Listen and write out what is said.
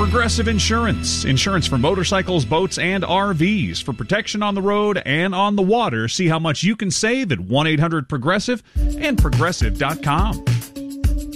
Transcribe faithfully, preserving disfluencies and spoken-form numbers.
Progressive Insurance. Insurance for motorcycles, boats, and R Vs. For protection on the road and on the water, see how much you can save at one eight hundred progressive and progressive dot com.